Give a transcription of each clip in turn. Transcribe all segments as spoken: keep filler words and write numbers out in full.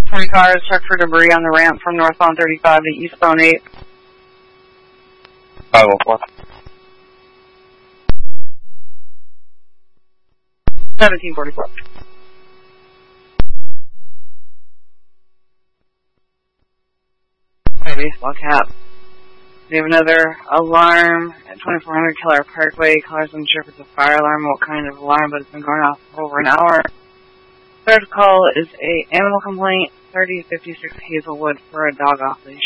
twenty cars, check for debris on the ramp from northbound thirty-five to eastbound eight. five oh four. seventeen forty-four. Hey, baseball cap. We have another alarm at twenty-four hundred Keller Parkway. Caller's unsure if it's a fire alarm, what kind of alarm, but it's been going off for over an hour. Third call is a animal complaint, thirty fifty-six Hazelwood for a dog off leash.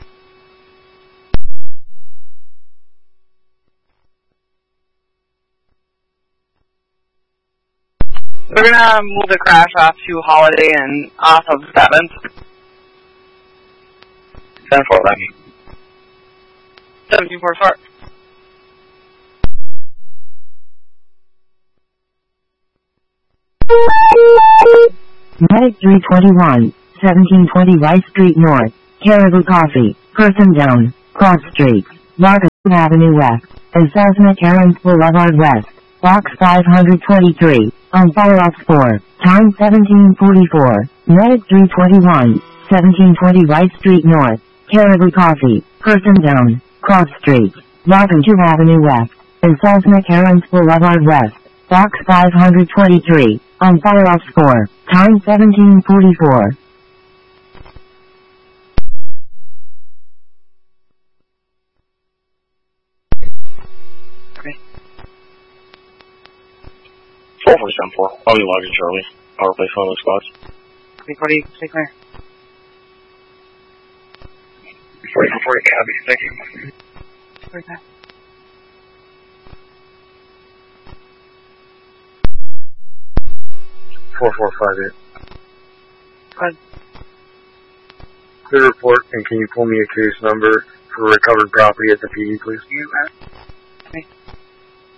We're gonna move the crash off to Holiday and off of seventh. ten four, thank you. seventeen forty-four. Medic three twenty-one, seventeen twenty Rice Street North, Caribou Coffee, person down, cross streets, Markham Avenue West, and South McCarran Boulevard West, box five twenty-three, on follow-up four, time seventeen forty-four, Medic three twenty-one, seventeen twenty Rice Street North, Caribou Coffee, person down, cross streets, Markham Avenue West, and South McCarran Boulevard West, box five twenty-three, on follow-up four, time seventeen forty-four. Okay. four four seven four. I'll be logging Charlie. I'll replace one of those spots. three forty, stay clear. forty four forty, copy. Thank you. Okay. four four five eight. Go ahead. Clear report, and can you pull me a case number for recovered property at the P D, please? You, uh, okay.